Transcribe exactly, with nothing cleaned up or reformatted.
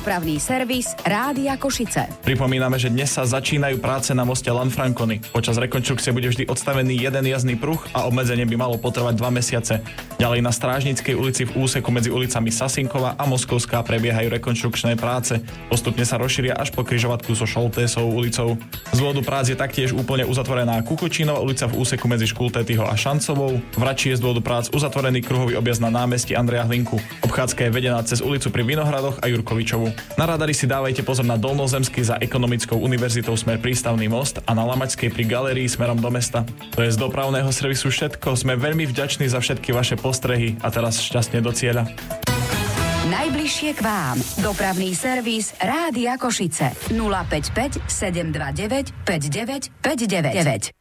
Dopravný servis Rádia Košice. Pripomíname, že dnes sa začínajú práce na moste Lanfranconi. Počas rekonštrukcie bude vždy odstavený jeden jazdný pruh a obmedzenie by malo potrvať dva mesiace. Ďalej na Strážnickej ulici v úseku medzi ulicami Sasinkova a Moskovská prebiehajú rekonštrukčné práce. Postupne sa rozšíria až po križovatku so Šoltésovou ulicou. Z dôvodu prác je taktiež úplne uzatvorená Kukučínova ulica v úseku medzi Škultétyho a Šancovou. V Rači je z dôvodu prác uzatvorený kruhový objazd na námestí Andreja Hlinku. Obchádzka je vedená cez ulicu pri Vinohradoch a Jurkovičovu. Na radari si dávajte pozor na Dolnozemský za Ekonomickou univerzitou smer Prístavný most a na Lamačskej pri galérii smerom do mesta. To je z dopravného servisu všetko. Sme veľmi vďační za všetky vaše postrehy a teraz šťastne do cieľa. Najbližšie k vám. Dopravný servis Rádia Košice. nula päť päť sedem dva deväť päť deväť päť deväť.